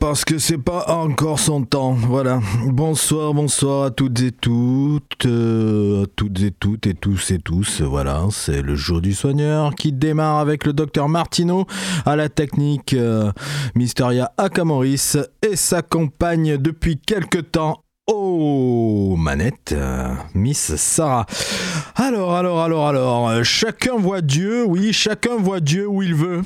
parce que c'est pas encore son temps. Voilà. Bonsoir à toutes et toutes, et tous. Voilà, c'est le jour du soigneur qui démarre avec le docteur Martino à la technique, Mysteria Akamoris et sa compagne depuis quelque temps. Oh, manette, Miss Sarah. Alors, chacun voit Dieu où il veut.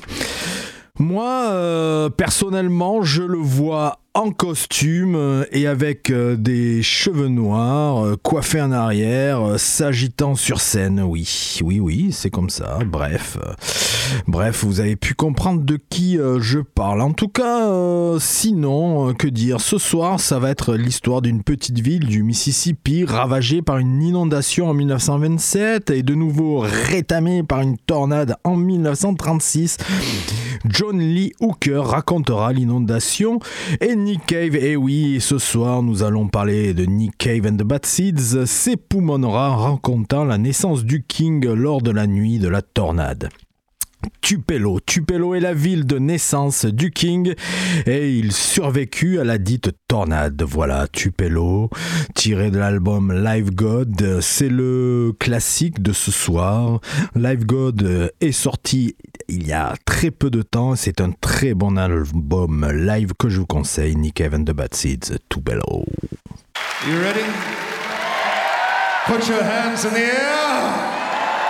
Moi, personnellement, je le vois en costume et avec des cheveux noirs, coiffés en arrière, s'agitant sur scène. Oui, c'est comme ça. Bref, vous avez pu comprendre de qui je parle. En tout cas, sinon, que dire ? Ce soir, ça va être l'histoire d'une petite ville du Mississippi ravagée par une inondation en 1927 et de nouveau rétamée par une tornade en 1936. John Lee Hooker racontera l'inondation et Nick Cave, et oui, ce soir nous allons parler de Nick Cave and the Bad Seeds, s'époumonnera racontant la naissance du King lors de la nuit de la tornade. Tupelo est la ville de naissance du King et il survécut à la dite tornade. Voilà, Tupelo, tiré de l'album Live God, c'est le classique de ce soir. Live God est sorti il y a très peu de temps, c'est un très bon album live que je vous conseille, Nick Cave and the Bad Seeds, Tupelo. You ready? Put your hands in the air!